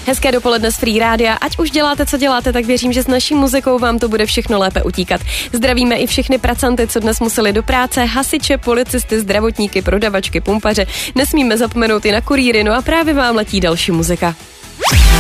Hezké dopoledne z Free Rádia. Ať už děláte, co děláte, tak věřím, že s naší muzikou vám to bude všechno lépe utíkat. Zdravíme i všechny pracanty, co dnes museli do práce, hasiče, policisty, zdravotníky, prodavačky, pumpaře. Nesmíme zapomenout i na kurýry, no a právě vám letí další muzika.